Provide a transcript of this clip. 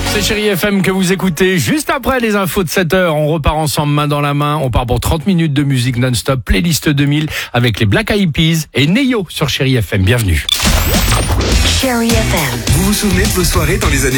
C'est Chérie FM que vous écoutez. Juste après les infos de 7h, on repart ensemble main dans la main. On part pour 30 minutes de musique non-stop, playlist 2000 avec les Black Eyed Peas et Neyo sur Chérie FM. Bienvenue. Chérie FM. Vous vous souvenez de vos soirées dans les années